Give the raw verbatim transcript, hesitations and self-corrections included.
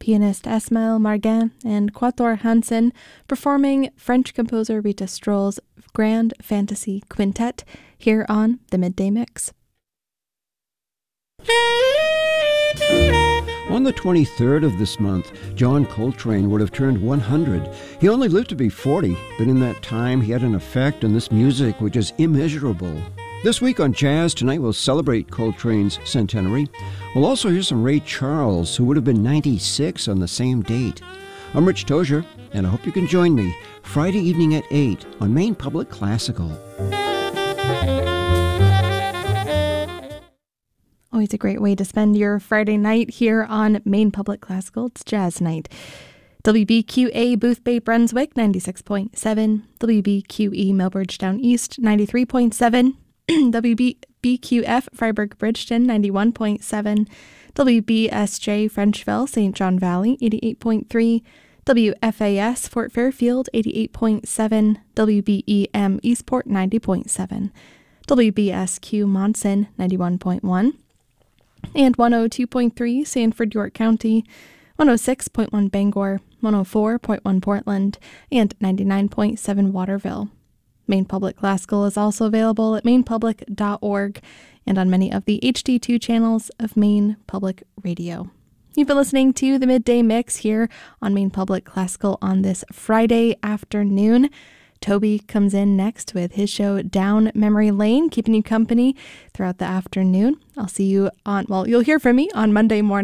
pianist Esmail Marguin and Quatuor Hansen performing French composer Rita Stroll's Grand Fantasy Quintet here on the Midday Mix. On the twenty-third of this month, John Coltrane would have turned one hundred. He only lived to be forty, but in that time he had an effect on this music which is immeasurable. This week on Jazz Tonight, we'll celebrate Coltrane's centenary. We'll also hear some Ray Charles, who would have been ninety-six on the same date. I'm Rich Tozier, and I hope you can join me Friday evening at eight on Maine Public Classical. Always a great way to spend your Friday night here on Maine Public Classical. It's Jazz Night. W B Q A Booth Bay Brunswick, ninety-six point seven. W B Q E Melbridge Down East, ninety-three point seven. W B Q F Freiburg Bridgeton, ninety-one point seven. W B S J Frenchville, Saint John Valley, eighty-eight point three. W F A S Fort Fairfield, eighty-eight point seven. W B E M Eastport, ninety point seven. W B S Q Monson, ninety-one point one. And one oh two point three Sanford, York County, one oh six point one Bangor, one oh four point one Portland, and ninety-nine point seven Waterville. Maine Public Classical is also available at maine public dot org and on many of the H D two channels of Maine Public Radio. You've been listening to the Midday Mix here on Maine Public Classical on this Friday afternoon. Toby comes in next with his show Down Memory Lane, keeping you company throughout the afternoon. I'll see you on, well, you'll hear from me on Monday morning.